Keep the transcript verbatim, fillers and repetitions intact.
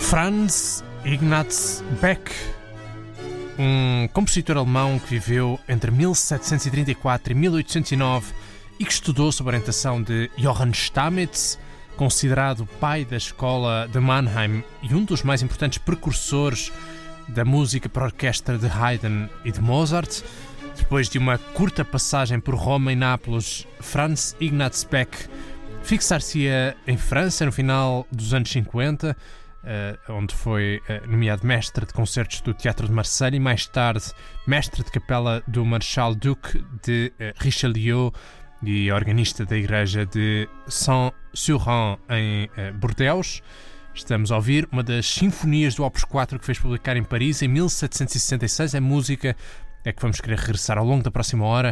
Franz Ignaz Beck, um compositor alemão que viveu entre mil setecentos e trinta e quatro e mil oitocentos e nove e que estudou sob a orientação de Johann Stamitz, considerado o pai da escola de Mannheim e um dos mais importantes precursores da música para orquestra de Haydn e de Mozart. Depois de uma curta passagem por Roma e Nápoles, Franz Ignaz Beck fixar-se-ia em França no final dos anos cinquenta, Uh, onde foi uh, nomeado mestre de concertos do Teatro de Marselha e mais tarde mestre de capela do Marechal Duque de uh, Richelieu e organista da igreja de Saint-Cyran em uh, Bordeaux. Estamos a ouvir uma das sinfonias do Opus quatro que fez publicar em Paris em mil setecentos e sessenta e seis. É música é que vamos querer regressar ao longo da próxima hora.